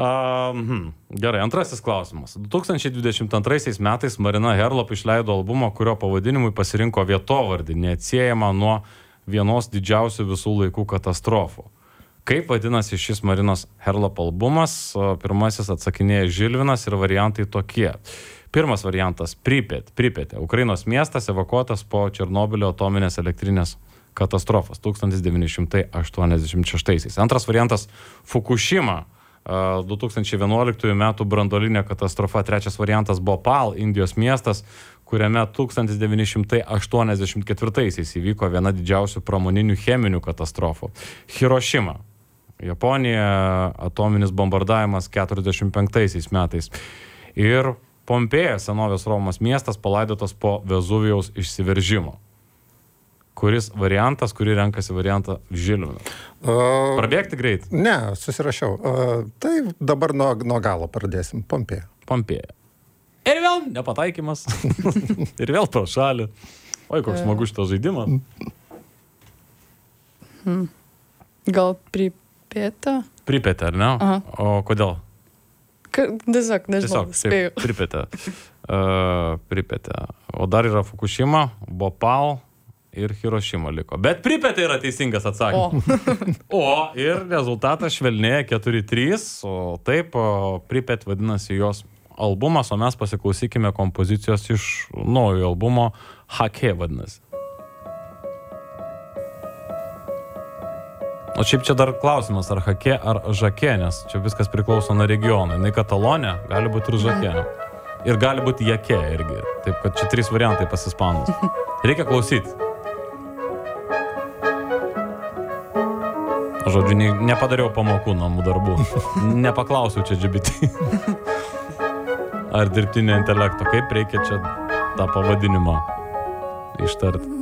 Gerai, antrasis klausimas. 2022 metais Marina Herlop išleido albumą, kurio pavadinimui pasirinko vietovardį, neatsiejama nuo vienos didžiausių visų laikų katastrofų. Kaip vadinasi šis Marinos Herlop albumas? Pirmasis atsakinėja Žilvinas ir variantai tokie. Pirmas variantas – Pripetė. Ukrainos miestas evakuotas po Černobylio atominės elektrinės katastrofos 1986. Antras variantas – Fukushima. 2011 metų branduolinė katastrofa. Trečias variantas – Bhopal, Indijos miestas, kuriame 1984 įvyko viena didžiausių pramoninių cheminių katastrofų. Hirošima, Japonija, atominis bombardavimas 45 metais. Ir Pompėja, senovės Romos miestas, palaidotas po Vezuvijaus išsiveržimo. Kuris variantas, kurį renkasi variantą Žilvinas? Prabėgti greit? Ne, susirašiau. Tai dabar nuo galo pradėsim. Pompėja. Ir vėl nepataikymas. Ir vėl pro šalį. Oi, koks smagus šitas žaidimas. Gal Pripetė? Pripetė, ar ne? Aha. O kodėl? Tiesiog, nežinau, spėjau. Pripetė. O dar yra Fukushima, Bhopal ir Hirošima liko. Bet Pripetė yra teisingas atsakymas. Ir rezultatas švelnėja 4-3, o taip Pripetė vadinasi jos albumas, o mes pasiklausykime kompozicijos iš naujo albumo Hake vadinasi. O šiaip čia dar klausimas, ar Hake, ar Žake, nes čia viskas priklauso nuo regiono. Jinai Katalonė, gali būti ir Žake. Ir gali būti Jake irgi. Taip, kad čia 3 variantai pas ispanus. Reikia klausyti. Žodžiu, nepadariau pamokų namų darbų. Nepaklausiau čia GPT. Ar dirbtinio intelekto, kaip reikia čia tą pavadinimą ištarti.